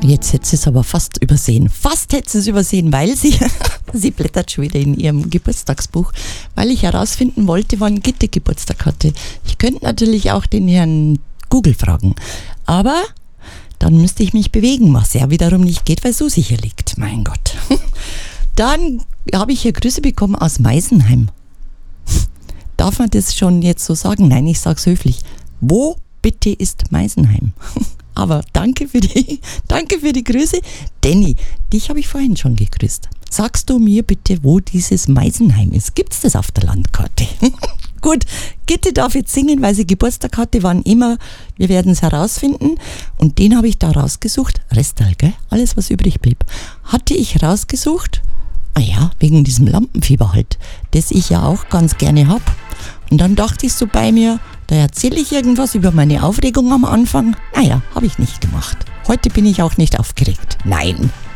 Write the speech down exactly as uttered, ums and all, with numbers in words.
Jetzt hätte sie es aber fast übersehen. Fast hätte sie es übersehen, weil sie, sie blättert schon wieder in ihrem Geburtstagsbuch, weil ich herausfinden wollte, wann Gitte Geburtstag hatte. Ich könnte natürlich auch den Herrn Google fragen, aber dann müsste ich mich bewegen, was ja wiederum nicht geht, weil Susi hier liegt. Mein Gott. Dann habe ich hier Grüße bekommen aus Meisenheim. Darf man das schon jetzt so sagen? Nein, ich sage es höflich. Wo bitte ist Meisenheim? Aber danke für die, danke für die Grüße. Danny, dich habe ich vorhin schon gegrüßt. Sagst du mir bitte, wo dieses Meisenheim ist? Gibt es das auf der Landkarte? Gut, Gitte darf jetzt singen, weil sie Geburtstag hatte, wann immer. Wir werden es herausfinden. Und den habe ich da rausgesucht. Restal, gell? Alles, was übrig blieb. Hatte ich rausgesucht. Ah ja, wegen diesem Lampenfieber halt, das ich ja auch ganz gerne habe. Und dann dachte ich so bei mir, da erzähle ich irgendwas über meine Aufregung am Anfang. Naja, habe ich nicht gemacht. Heute bin ich auch nicht aufgeregt. Nein.